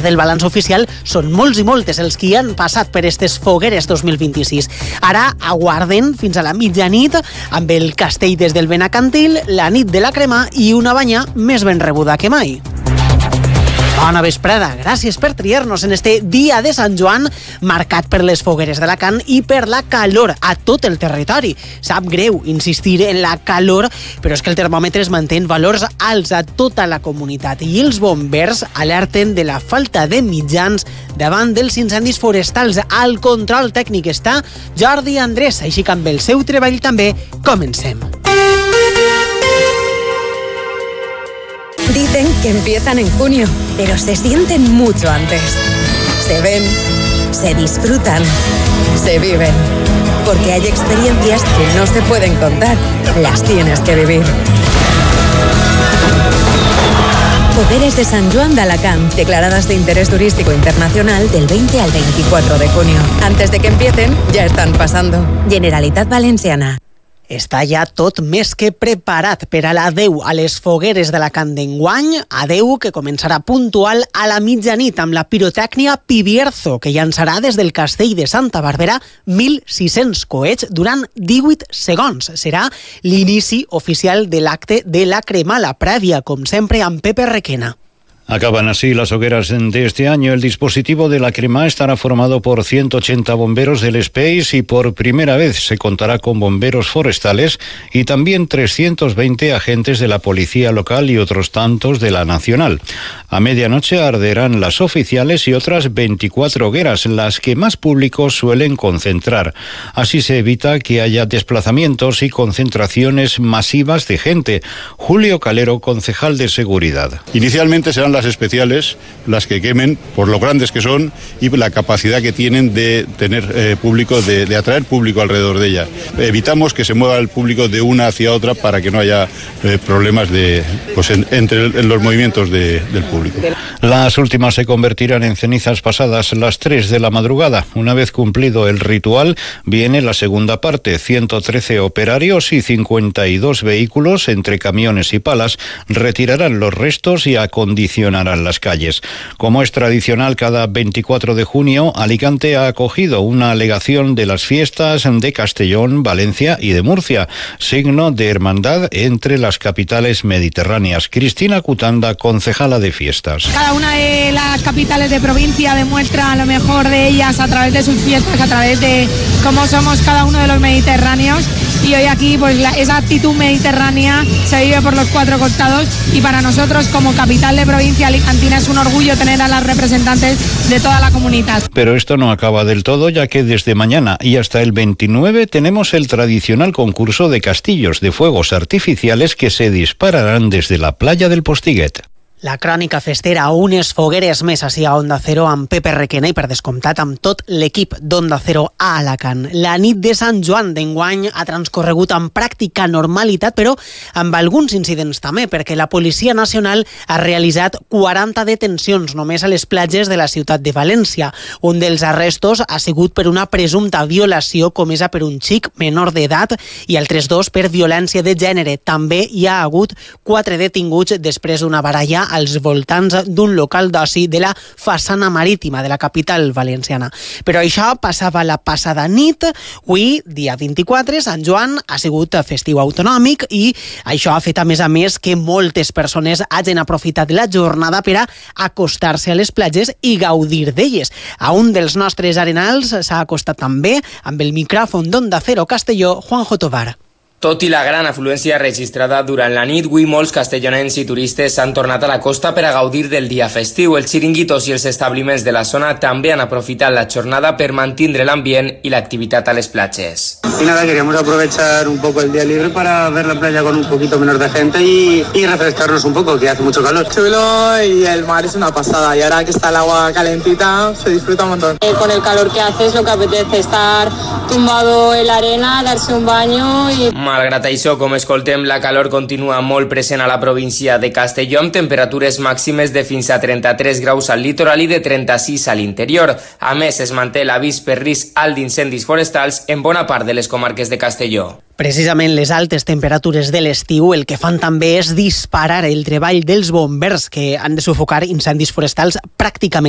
part del balanç oficial, són molts i moltes els que han passat per aquestes fogueres 2026. Ara aguarden fins a la mitjanit amb el castell des del Benacantil, la nit de la crema i una banya més ben rebuda que mai. Bona vesprada, gràcies per triar-nos en este dia de Sant Joan marcat per les fogueres d'Alacant i per la calor a tot el territori. Sap greu insistir en la calor, però és que el termòmetre es manté en valors alts a tota la comunitat i els bombers alerten de la falta de mitjans davant dels incendis forestals. Al control tècnic està Jordi Andrés, així que amb el seu treball també comencem. Dicen que empiezan en junio, pero se sienten mucho antes. Se ven, se disfrutan, se viven. Porque hay experiencias que no se pueden contar, las tienes que vivir. Fogueres de Sant Joan d'Alacant, declaradas de interés turístico internacional del 20 al 24 de junio. Antes de que empiecen, ya están pasando. Generalitat Valenciana. Està ja tot més que preparat per a l'adeu a les fogueres d'Alacant d'enguany, adeu que començarà puntual a la mitjanit amb la pirotècnia Pibierzo, que llançarà des del castell de Santa Bàrbara 1.600 coets durant 18 segons. Serà l'inici oficial de l'acte de la cremala prèvia, com sempre, amb Pepe Requena. Acaban así las hogueras de este año. El dispositivo de la crema estará formado por 180 bomberos del SPEIS y por primera vez se contará con bomberos forestales y también 320 agentes de la policía local y otros tantos de la nacional. A medianoche arderán las oficiales y otras 24 hogueras, las que más público suelen concentrar. Así se evita que haya desplazamientos y concentraciones masivas de gente. Julio Calero, concejal de Seguridad. Inicialmente serán las especiales las que quemen por lo grandes que son y la capacidad que tienen de tener público, de atraer público alrededor de ellas. Evitamos que se mueva el público de una hacia otra para que no haya problemas entre los movimientos del público. Las últimas se convertirán en cenizas pasadas las 3 de la madrugada. Una vez cumplido el ritual, viene la segunda parte. 113 operarios y 52 vehículos, entre camiones y palas, retirarán los restos y acondicionarán las calles. Como es tradicional, cada 24 de junio, Alicante ha acogido una alegación de las fiestas de Castellón, Valencia y de Murcia, signo de hermandad entre las capitales mediterráneas. Cristina Cutanda, concejala de fiestas. Cada una de las capitales de provincia demuestra lo mejor de ellas a través de sus fiestas, a través de cómo somos cada uno de los mediterráneos, y hoy aquí pues esa actitud mediterránea se vive por los cuatro costados, y para nosotros como capital de provincia alicantina es un orgullo tener a las representantes de toda la comunidad. Pero esto no acaba del todo, ya que desde mañana y hasta el 29 tenemos el tradicional concurso de castillos de fuegos artificiales que se dispararán desde la playa del Postiguet. La crònica festera, unes fogueres més ací a Onda Cero amb Pepe Requena i, per descomptat, amb tot l'equip d'Onda Cero a Alacant. La nit de Sant Joan d'enguany ha transcorregut amb pràctica normalitat, però amb alguns incidents també, perquè la Policia Nacional ha realitzat 40 detencions només a les platges de la ciutat de València. Un dels arrestos ha sigut per una presumpta violació comesa per un xic menor d'edat i altres dos per violència de gènere. També hi ha hagut 4 detinguts després d'una baralla als voltants d'un local d'oci de la façana marítima de la capital valenciana. Però això passava la passada nit. Avui, dia 24, Sant Joan ha sigut festiu autonòmic i això ha fet, a més, que moltes persones hagin aprofitat la jornada per a acostar-se a les platges i gaudir d'elles. A un dels nostres arenals s'ha acostat també amb el micròfon d'Onda Cero Castelló, Juanjo Tovar. Tot i la gran afluència registrada durant la nit, avui molts castellonencs i turistes s'han tornat a la costa per a gaudir del dia festiu. Els xiringuitos i els establiments de la zona també han aprofitat la jornada per mantenir l'ambient i l'activitat a les platges. Y nada, queríamos aprovechar un poco el día libre para ver la playa con un poquito menos de gente y refrescarnos un poco, que hace mucho calor. Chulo y el mar es una pasada, y ahora que está el agua calentita se disfruta un montón. Con el calor que hace es lo que apetece, estar tumbado en la arena, darse un baño y... Malgrat això, com escoltem, la calor continua molt present a la província de Castelló, amb temperatures màximes de fins a 33 graus al litoral i de 36 a l'interior. A més, es manté l'avís per risc alt d'incendis forestals en bona part de les comarques de Castelló. Precisament les altes temperatures de l'estiu el que fan també és disparar el treball dels bombers, que han de sufocar incendis forestals pràcticament